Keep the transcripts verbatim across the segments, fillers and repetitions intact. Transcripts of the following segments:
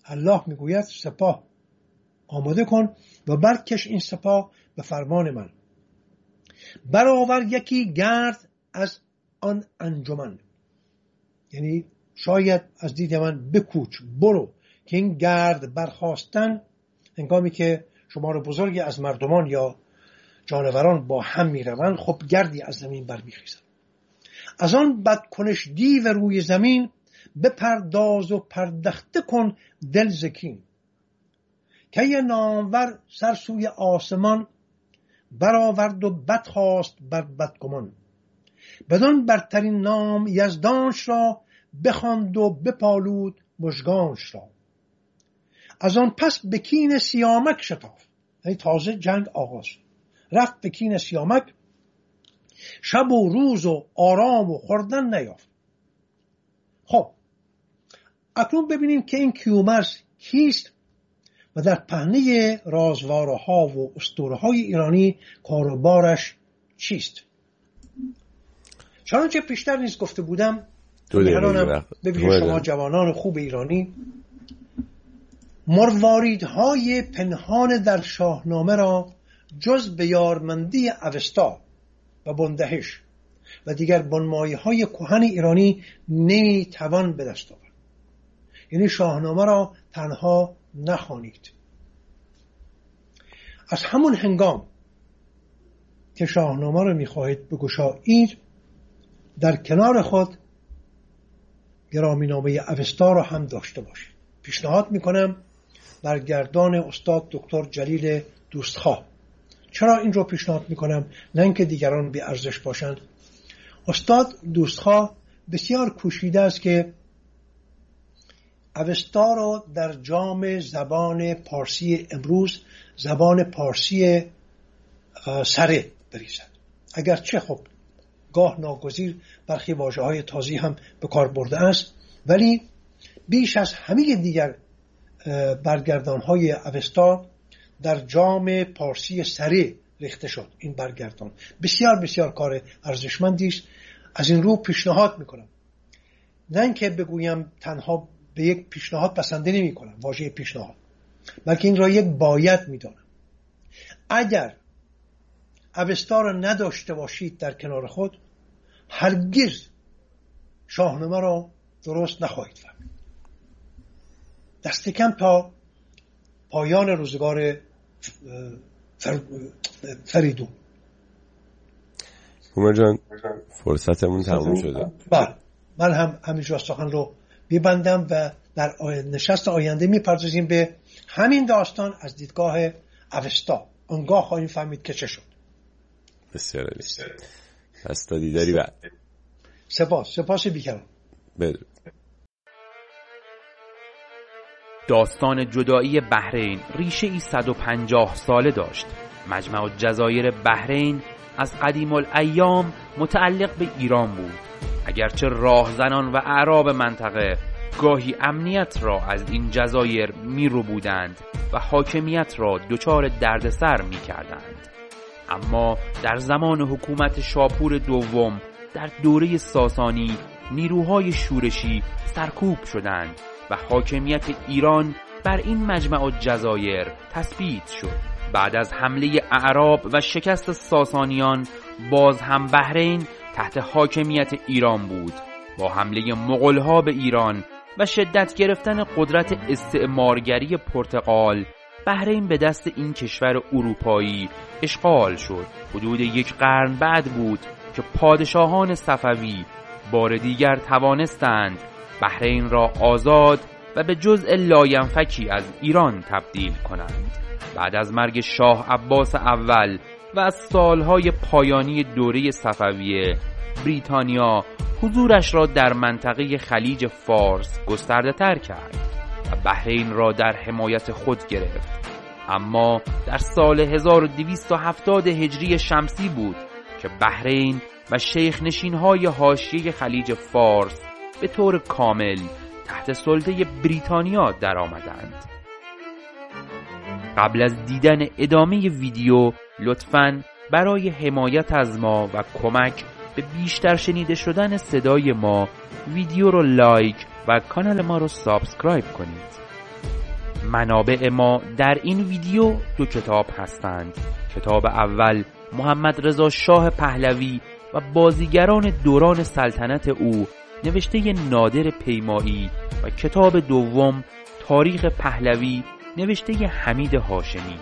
الله میگوید سپاه آماده کن و برکش این سپاه به فرمان من. برآور یکی گرد از آن انجمن، یعنی شاید از دید من بکوچ، برو، که این گرد برخاستن هنگامی که شمار بزرگی از مردمان یا جانوران با هم می روند، خب گردی از زمین برمیخیزد. از آن بدکنش دیو روی زمین، بپرداز و پردخته کن دل زکین. که یه نامور سر سوی آسمان، برآورد و بد خواست بر بدگمان. بدان برترین نام یزدانش را، بخواند و بپالود مژگانش را. از آن پس به کین سیامک شتافت، یعنی تازه جنگ آغاز، رفت به کین سیامک، شب و روز و آرام و خوردن نیافت. خب اکنون ببینیم که این کیومرث کیست و در پهنه رازواره ها و اسطوره های ایرانی کاروبارش چیست. چنانچه پیشتر نیز گفته بودم، میهنانم ببینید شما جوانان خوب ایرانی، مرواریدهای پنهان در شاهنامه را جز به یارمندی اوستا و بندهش و دیگر بنمایه های کهن ایرانی نمی توان به دست آورد. یعنی شاهنامه را تنها نخوانید. از همون هنگام که شاهنامه را میخواهید بگشایید، در کنار خود گرامینامه اوستا را هم داشته باشید. پیشنهاد میکنم برگردان استاد دکتر جلیل دوستخواه. چرا این رو پیشنهاد میکنم؟ نه اینکه دیگران بی ارزش باشند. استاد دوستخواه بسیار کوشیده است که اوستا را در جام زبان پارسی امروز، زبان پارسی سره بریزد. اگرچه خب گاه ناگزیر برخی واژه‌های تازی هم به کار برده است، ولی بیش از همه دیگر برگردان‌های اوستا در جام پارسی سره ریخته شد. این برگردان بسیار بسیار کار ارزشمندی است. از این رو پیشنهاد میکنم، نه اینکه بگویم تنها به یک پیشنهاد بسنده نمی کنم واژه پیشنهاد، بلکه این را یک باید میدانم. اگر اوستا را نداشته باشید در کنار خود، هرگز شاهنامه را درست نخواهید فهمید. دست کم تا پایان روزگار فریدون. عمر جان فرصتمون تموم شده. بله، من هم همینجا سخن رو میبندم و در نشست آینده میپردازیم به همین داستان از دیدگاه اوستا. آنگاه خواهیم فهمید که چه شد. بسیار عالی. پس تا دیداری بعد. سپاس سپاس بیکران. بدرود. داستان جدایی بحرین ریشه ای صد و پنجاه ساله داشت. مجمع الجزایر بحرین از قدیم الایام متعلق به ایران بود. اگرچه راهزنان و اعراب منطقه گاهی امنیت را از این جزایر می رو بودند و حاکمیت را دچار دردسر می کردند. اما در زمان حکومت شاپور دوم در دوره ساسانی نیروهای شورشی سرکوب شدند و حاکمیت ایران بر این مجمع الجزایر تثبیت شد. بعد از حمله اعراب و شکست ساسانیان باز هم بحرین تحت حاکمیت ایران بود. با حمله مغول‌ها به ایران و شدت گرفتن قدرت استعمارگری پرتغال، بحرین به دست این کشور اروپایی اشغال شد. حدود یک قرن بعد بود که پادشاهان صفوی بار دیگر توانستند بحرین را آزاد و به جزء لاینفکی از ایران تبدیل کنند. بعد از مرگ شاه عباس اول و از سالهای پایانی دوره صفویه، بریتانیا حضورش را در منطقه خلیج فارس گسترده تر کرد و بحرین را در حمایت خود گرفت. اما در سال هزار و دویست و هفتاد هجری شمسی بود که بحرین و شیخ نشین‌های حاشیه خلیج فارس به طور کامل تحت سلطه بریتانیا درآمدند. قبل از دیدن ادامه ویدیو لطفاً برای حمایت از ما و کمک به بیشتر شنیده شدن صدای ما ویدیو رو لایک و کانال ما رو سابسکرایب کنید. منابع ما در این ویدیو دو کتاب هستند. کتاب اول محمد رضا شاه پهلوی و بازیگران دوران سلطنت او نوشته نادر پیمایی و کتاب دوم تاریخ پهلوی نوشته حمید هاشمی.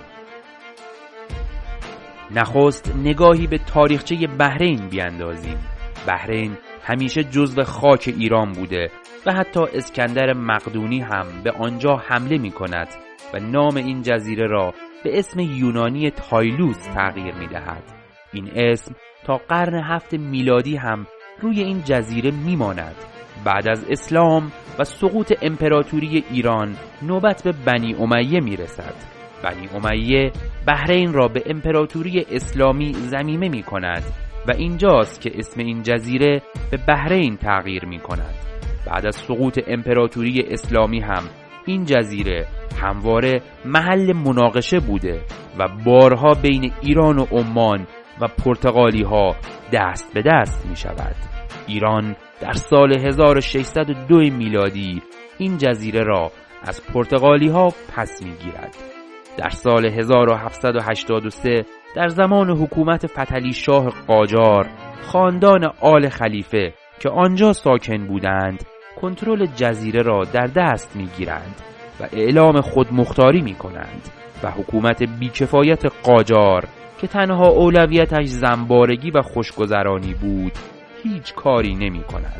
نخست نگاهی به تاریخچه بحرین بیاندازیم. بحرین همیشه جزو خاک ایران بوده و حتی اسکندر مقدونی هم به آنجا حمله می کند و نام این جزیره را به اسم یونانی تایلوس تغییر می دهد. این اسم تا قرن هفت میلادی هم روی این جزیره می ماند. بعد از اسلام و سقوط امپراتوری ایران نوبت به بنی امیه می رسد. بنی امیه بحرین را به امپراتوری اسلامی ضمیمه می کند و اینجاست که اسم این جزیره به بحرین تغییر می کند. بعد از سقوط امپراتوری اسلامی هم این جزیره همواره محل مناقشه بوده و بارها بین ایران و عمان و پرتغالی ها دست به دست می شود. ایران در سال هزار و ششصد و دو میلادی این جزیره را از پرتغالی ها پس می گیرد. در سال هزار و هفتصد و هشتاد و سه در زمان حکومت فتحعلی شاه قاجار خاندان آل خلیفه که آنجا ساکن بودند کنترل جزیره را در دست می گیرند و اعلام خودمختاری می کنند و حکومت بیکفایت قاجار که تنها اولویتش زنبارگی و خوشگذرانی بود هیچ کاری نمی کند.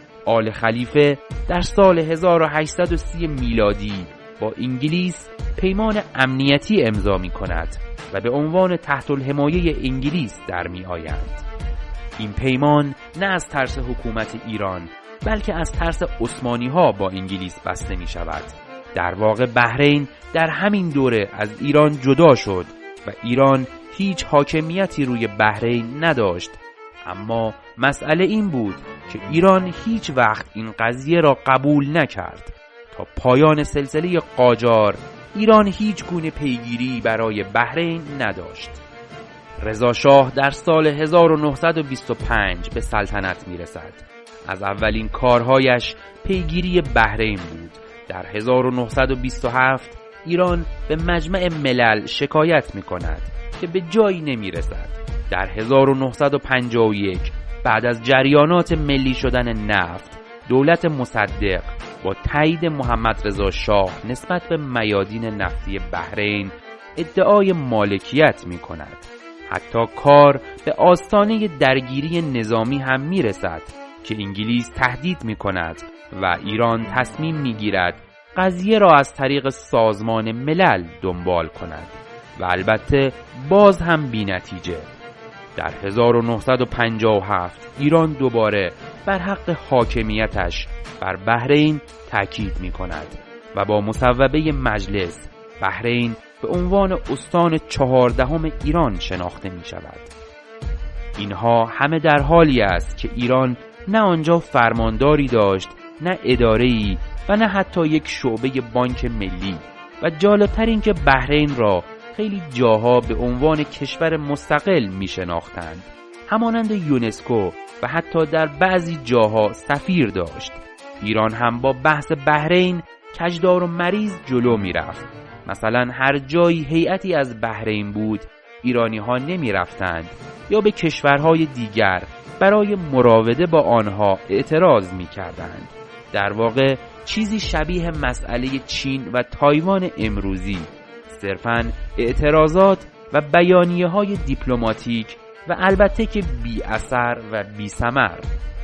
آل خلیفه در سال هزار و هشتصد و سی میلادی با انگلیس پیمان امنیتی امضا می کند و به عنوان تحت الحمایه انگلیس در می آیند. این پیمان نه از ترس حکومت ایران بلکه از ترس عثمانی ها با انگلیس بسته می شود. در واقع بحرین در همین دوره از ایران جدا شد و ایران هیچ حاکمیتی روی بحرین نداشت، اما مسئله این بود که ایران هیچ وقت این قضیه را قبول نکرد. تا پایان سلسله قاجار ایران هیچ گونه پیگیری برای بحرین نداشت. رضا شاه در سال هزار و نهصد و بیست و پنج به سلطنت می رسد. از اولین کارهایش پیگیری بحرین بود. در هزار و نهصد و بیست و هفت ایران به مجمع ملل شکایت می کند که به جایی نمی رسد. در هزار و نهصد و پنجاه و یک بعد از جریانات ملی شدن نفت، دولت مصدق با تایید محمد رضا شاه نسبت به میادین نفتی بحرین ادعای مالکیت می کند. حتی کار به آستانه درگیری نظامی هم می رسد که انگلیس تهدید می کند و ایران تصمیم می گیرد قضیه را از طریق سازمان ملل دنبال کند و البته باز هم بی نتیجه. در هزار و نهصد و پنجاه و هفت ایران دوباره بر حق حاکمیتش بر بحرین تاکید می کند و با مصوبه مجلس بحرین به عنوان استان چهاردهم ایران شناخته می شود. اینها همه در حالی است که ایران نه آنجا فرمانداری داشت، نه اداره‌ای و نه حتی یک شعبه بانک ملی و جالبتر این که بحرین را خیلی جاها به عنوان کشور مستقل می شناختند، همانند یونسکو و حتی در بعضی جاها سفیر داشت. ایران هم با بحث بحرین کجدار و مریض جلو می رفت. مثلا هر جایی هیئتی از بحرین بود ایرانی ها نمی رفتند یا به کشورهای دیگر برای مراوده با آنها اعتراض می کردند. در واقع چیزی شبیه مسئله چین و تایوان امروزی، صرفاً اعتراضات و بیانیه های دیپلماتیک و البته که بی اثر و بی ثمر.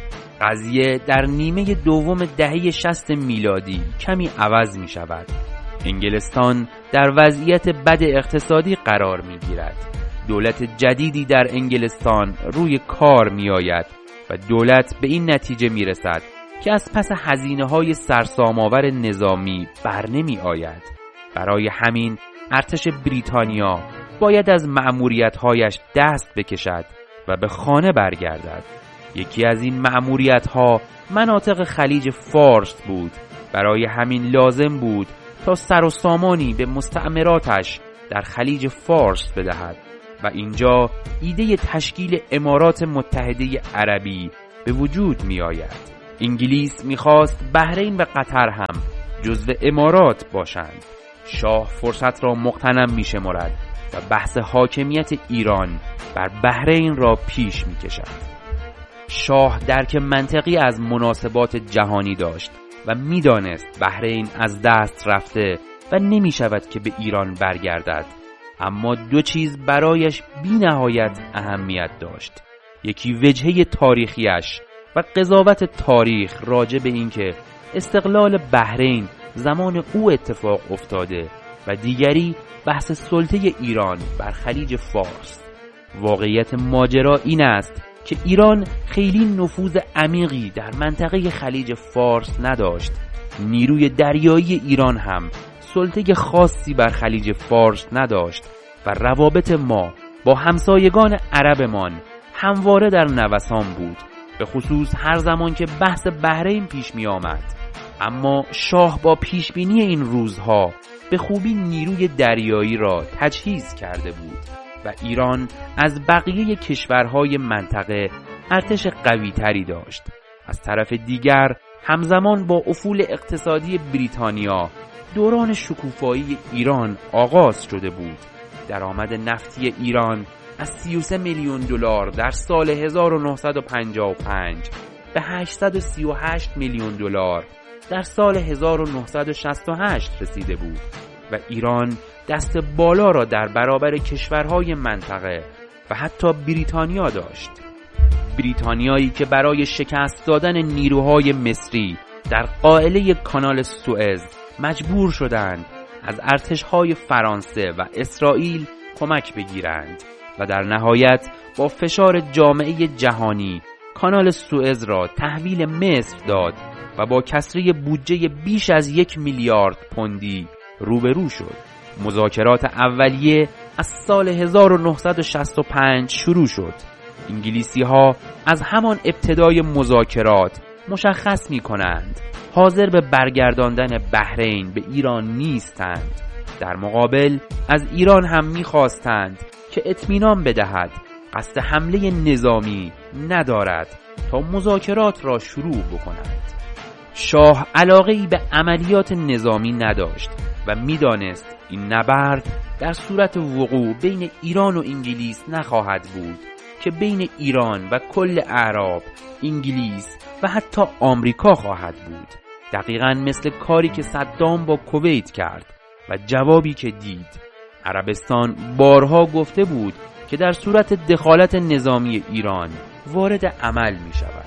قضیه در نیمه دوم دهه شصت میلادی کمی عوض می شود. انگلستان در وضعیت بد اقتصادی قرار می گیرد. دولت جدیدی در انگلستان روی کار می آید و دولت به این نتیجه می رسد که از پس هزینه های سرسام‌آور نظامی بر نمی آید. برای همین ارتش بریتانیا باید از مأموریت‌هایش دست بکشد و به خانه برگردد. یکی از این مأموریت‌ها مناطق خلیج فارس بود. برای همین لازم بود تا سر و سامانی به مستعمراتش در خلیج فارس بدهد و اینجا ایده تشکیل امارات متحده عربی به وجود می آید. انگلیس می خواست بحرین و قطر هم جزو امارات باشند. شاه فرصت را مغتنم می شمارد و بحث حاکمیت ایران بر بحرین را پیش می کشد. شاه درک منطقی از مناسبات جهانی داشت و می دانست بحرین از دست رفته و نمی شود که به ایران برگردد، اما دو چیز برایش بی نهایت اهمیت داشت. یکی وجهه تاریخیش و قضاوت تاریخ راجع به این که استقلال بحرین زمان او اتفاق افتاده و دیگری بحث سلطه ایران بر خلیج فارس. واقعیت ماجرا این است که ایران خیلی نفوذ عمیقی در منطقه خلیج فارس نداشت. نیروی دریایی ایران هم سلطه خاصی بر خلیج فارس نداشت و روابط ما با همسایگان عربمان همواره در نوسان بود، به خصوص هر زمان که بحث بحرین پیش می آمد. اما شاه با پیشبینی این روزها به خوبی نیروی دریایی را تجهیز کرده بود و ایران از بقیه کشورهای منطقه ارتش قوی تری داشت. از طرف دیگر همزمان با افول اقتصادی بریتانیا دوران شکوفایی ایران آغاز شده بود. درآمد نفتی ایران از سی و سه میلیون دلار در سال هزار و نهصد و پنجاه و پنج به هشتصد و سی و هشت میلیون دلار در سال هزار و نهصد و شصت و هشت رسیده بود و ایران دست بالا را در برابر کشورهای منطقه و حتی بریتانیا داشت. بریتانیایی که برای شکست دادن نیروهای مصری در قائله کانال سوئز مجبور شدند از ارتشهای فرانسه و اسرائیل کمک بگیرند و در نهایت با فشار جامعه جهانی کانال سوئز را تحویل مصر داد و با کسری بودجه بیش از یک میلیارد پوندی روبرو شد. مذاکرات اولیه از سال هزار و نهصد و شصت و پنج شروع شد. انگلیسی ها از همان ابتدای مذاکرات مشخص می کنند حاضر به برگرداندن بحرین به ایران نیستند. در مقابل از ایران هم می خواستند که اطمینان بدهد قصد حمله نظامی ندارد تا مذاکرات را شروع بکند. شاه علاقه‌ای به عملیات نظامی نداشت و می‌دانست این نبرد در صورت وقوع بین ایران و انگلیس نخواهد بود که بین ایران و کل اعراب، انگلیس و حتی آمریکا خواهد بود. دقیقاً مثل کاری که صدام با کویت کرد و جوابی که دید. عربستان بارها گفته بود که در صورت دخالت نظامی ایران وارد عمل می شود.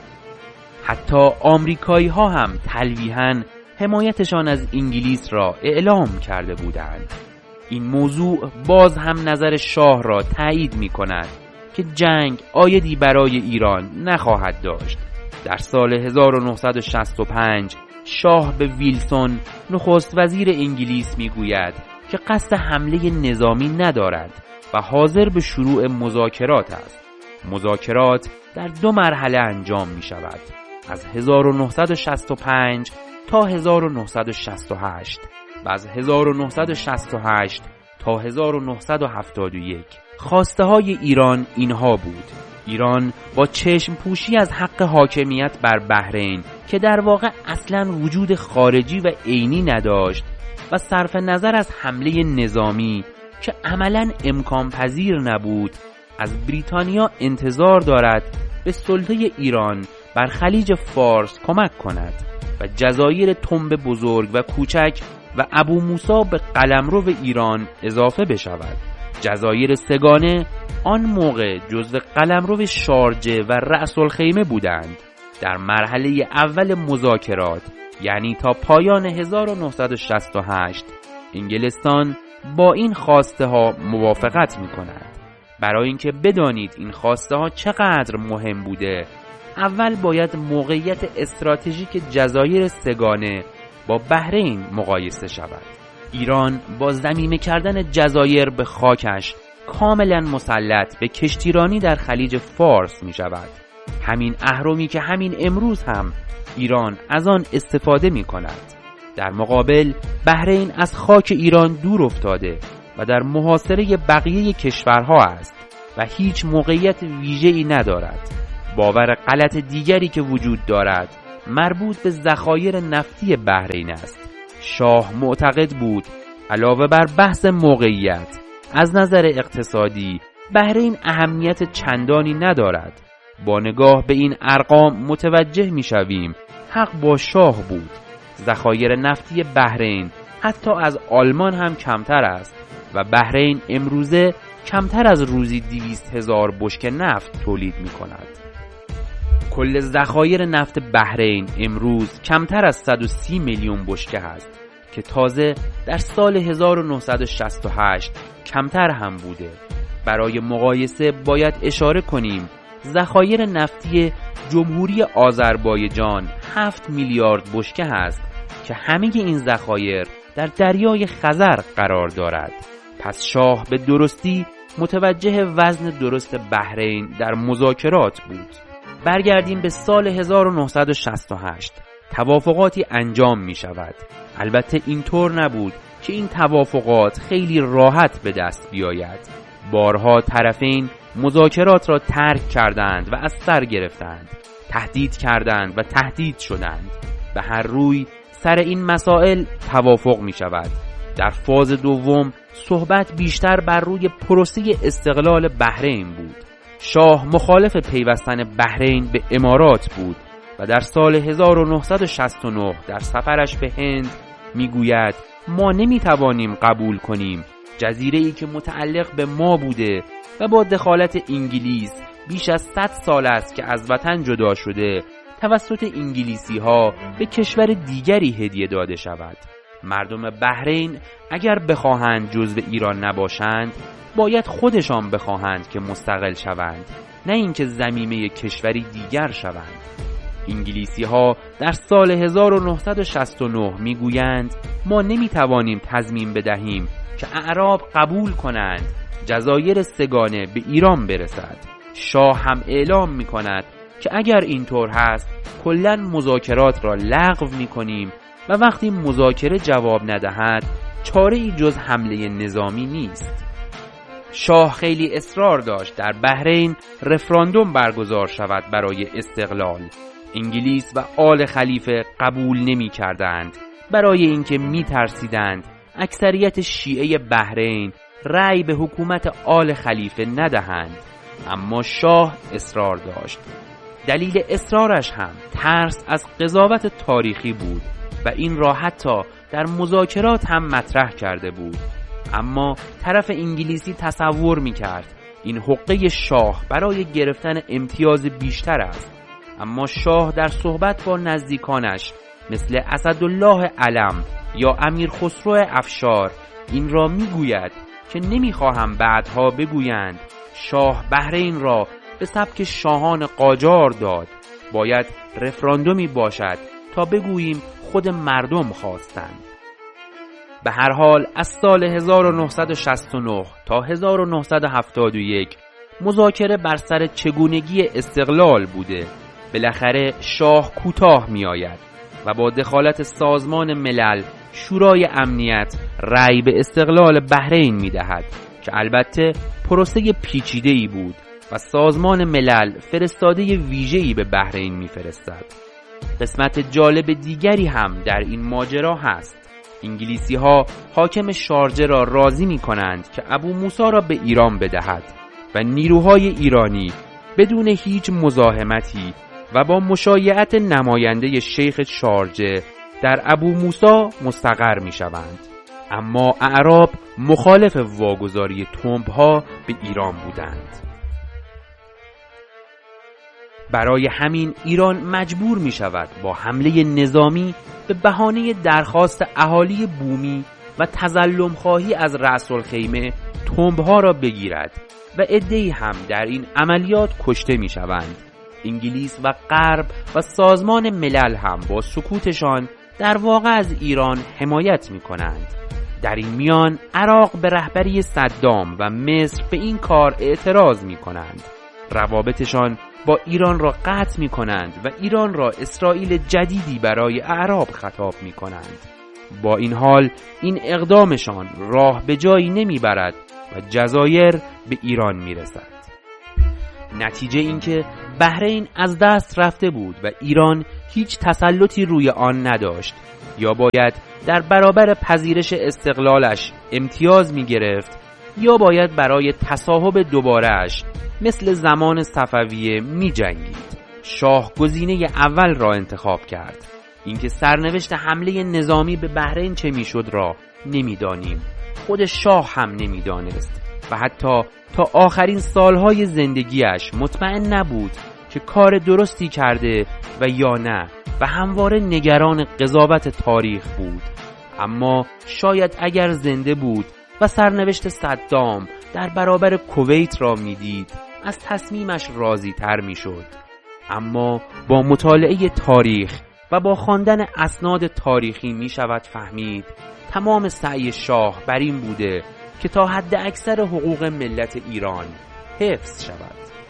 حتی آمریکایی ها هم تلویحاً حمایتشان از انگلیس را اعلام کرده بودند. این موضوع باز هم نظر شاه را تایید می کند که جنگ عایدی برای ایران نخواهد داشت. در سال هزار و نهصد و شصت و پنج شاه به ویلسون نخست وزیر انگلیس می گوید که قصد حمله نظامی ندارد و حاضر به شروع مذاکرات است. مذاکرات در دو مرحله انجام می شود، از هزار و نهصد و شصت و پنج تا هزار و نهصد و شصت و هشت و از هزار و نهصد و شصت و هشت تا هزار و نهصد و هفتاد و یک. خواسته های ایران اینها بود: ایران با چشم پوشی از حق حاکمیت بر بحرین که در واقع اصلاً وجود خارجی و عینی نداشت و صرف نظر از حمله نظامی که عملاً امکان پذیر نبود، از بریتانیا انتظار دارد به سلطه ایران بر خلیج فارس کمک کند و جزایر تنب بزرگ و کوچک و ابو موسی به قلمرو ایران اضافه بشود. جزایر سگانه آن موقع جزو قلمرو شارجه و رأس الخیمه بودند. در مرحله اول مذاکرات، یعنی تا پایان هزار و نهصد و شصت و هشت، انگلستان با این خواسته ها موافقت می کند. برای اینکه بدانید این خواسته ها چقدر مهم بوده، اول باید موقعیت استراتژیک جزایر سگانه با بحرین مقایسه شود. ایران با ضمیمه کردن جزایر به خاکش کاملا مسلط به کشتیرانی در خلیج فارس می شود. همین اهرمی که همین امروز هم ایران از آن استفاده می کند. در مقابل بحرین از خاک ایران دور افتاده و در محاصره بقیه کشورها است و هیچ موقعیت ویژه‌ای ندارد. باور غلط دیگری که وجود دارد مربوط به ذخایر نفتی بحرین است. شاه معتقد بود علاوه بر بحث موقعیت، از نظر اقتصادی بحرین اهمیت چندانی ندارد. با نگاه به این ارقام متوجه می شویم حق با شاه بود. ذخایر نفتی بحرین حتی از آلمان هم کمتر است و بحرین امروزه کمتر از روزی دویست هزار بشکه نفت تولید می کند. کل ذخایر نفت بحرین امروز کمتر از صد و سی میلیون بشکه است که تازه در سال هزار و نهصد و شصت و هشت کمتر هم بوده. برای مقایسه باید اشاره کنیم ذخایر نفتی جمهوری آذربایجان هفت میلیارد بشکه است که همه این ذخایر در دریای خزر قرار دارد. پس شاه به درستی متوجه وزن درست بحرین در مذاکرات بود. برگردیم به سال هزار و نهصد و شصت و هشت. توافقاتی انجام می شود. البته اینطور نبود که این توافقات خیلی راحت به دست بیاید. بارها طرفین مذاکرات را ترک کردند و از سر گرفتند. تهدید کردند و تهدید شدند. به هر روی سر این مسائل توافق می شود. در فاز دوم صحبت بیشتر بر روی پروسه استقلال بحرین بود. شاه مخالف پیوستن بحرین به امارات بود و در سال هزار و نهصد و شصت و نه در سفرش به هند میگوید ما نمیتوانیم قبول کنیم جزیره‌ای که متعلق به ما بوده و با دخالت انگلیس بیش از صد سال است که از وطن جدا شده توسط انگلیسی ها به کشور دیگری هدیه داده شود. مردم بحرین اگر بخواهند جزو ایران نباشند باید خودشان بخواهند که مستقل شوند، نه اینکه ضمیمه کشوری دیگر شوند. انگلیسی ها در سال هزار و نهصد و شصت و نه میگویند ما نمیتوانیم تضمین بدهیم که اعراب قبول کنند جزایر سگانه به ایران برسد. شاه هم اعلام میکند که اگر اینطور هست کلاً مذاکرات را لغو میکنیم و وقتی مذاکره جواب ندهد چاره‌ای جز حمله نظامی نیست. شاه خیلی اصرار داشت در بحرین رفراندوم برگزار شود برای استقلال. انگلیس و آل خلیفه قبول نمی کردند برای اینکه می ترسیدند اکثریت شیعه بحرین رأی به حکومت آل خلیفه ندهند. اما شاه اصرار داشت. دلیل اصرارش هم ترس از قضاوت تاریخی بود و این را حتی در مذاکرات هم مطرح کرده بود. اما طرف انگلیسی تصور می‌کرد این حقه شاه برای گرفتن امتیاز بیشتر است. اما شاه در صحبت با نزدیکانش مثل اسدالله علم یا امیر خسرو افشار این را میگوید که نمیخواهم بعدها بگویند شاه بحرین را به سبک شاهان قاجار داد. باید رفراندومی باشد تا بگوییم خود مردم خواستند. به هر حال از سال هزار و نهصد و شصت و نه تا هزار و نهصد و هفتاد و یک مذاکره بر سر چگونگی استقلال بوده. بالاخره شاه کوتاه می آید و با دخالت سازمان ملل شورای امنیت رأی به استقلال بحرین می دهد که البته پروسه پیچیده‌ای بود و سازمان ملل فرستاده ویژه‌ای به بحرین می فرستد. قسمت جالب دیگری هم در این ماجرا هست. انگلیسی ها حاکم شارجه را راضی می کنند که ابو موسی را به ایران بدهد و نیروهای ایرانی بدون هیچ مزاحمتی و با مشایعت نماینده شیخ شارجه در ابو موسی مستقر می شوند. اما اعراب مخالف واگذاری تنبها به ایران بودند. برای همین ایران مجبور می شود با حمله نظامی به بهانه درخواست اهالی بومی و تظلم خواهی از رأس الخیمه تنبها را بگیرد و عده‌ای هم در این عملیات کشته می شوند. انگلیس و غرب و سازمان ملل هم با سکوتشان در واقع از ایران حمایت می کنند. در این میان عراق به رهبری صدام و مصر به این کار اعتراض می کنند. روابطشان با ایران را قطع می کنند و ایران را اسرائیل جدیدی برای اعراب خطاب می کنند. با این حال این اقدامشان راه به جایی نمی برد و جزایر به ایران می رسد. نتیجه اینکه بحرین از دست رفته بود و ایران هیچ تسلطی روی آن نداشت یا باید در برابر پذیرش استقلالش امتیاز می گرفت یا باید برای تصاحب دوبارهش مثل زمان صفویه می جنگید. شاه گزینه اول را انتخاب کرد. اینکه سرنوشت حمله نظامی به بحرین چه می شد را نمی دانیم. خود شاه هم نمی دانست و حتی تا آخرین سالهای زندگیش مطمئن نبود که کار درستی کرده و یا نه و همواره نگران قضاوت تاریخ بود. اما شاید اگر زنده بود و سرنوشت صدام در برابر کویت را میدید از تصمیمش راضی تر می شد. اما با مطالعه تاریخ و با خواندن اسناد تاریخی می شود فهمید تمام سعی شاه بر این بوده که تا حد اکثر حقوق ملت ایران حفظ شود.